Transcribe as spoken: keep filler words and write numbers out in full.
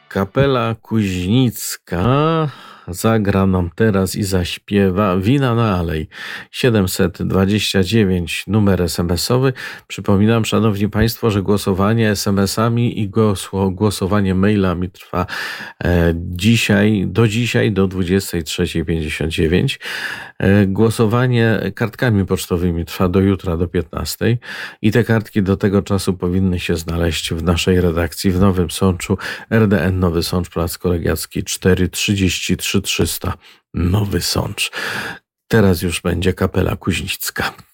Kapela Kuźnicka zagra nam teraz i zaśpiewa Wina na Alej. siedemset dwadzieścia dziewięć numer es em esowy. Przypominam, szanowni państwo, że głosowanie es em esami i głosowanie mailami trwa e, dzisiaj, do dzisiaj do dwudziestej trzeciej pięćdziesiąt dziewięć. E, głosowanie kartkami pocztowymi trwa do jutra do piętnastej i te kartki do tego czasu powinny się znaleźć w naszej redakcji w Nowym Sączu, R D N Nowy Sącz, Plac Kolegiacki cztery trzydzieści trzy trzysta, Nowy Sącz. Teraz już będzie Kapela Kuźnicka.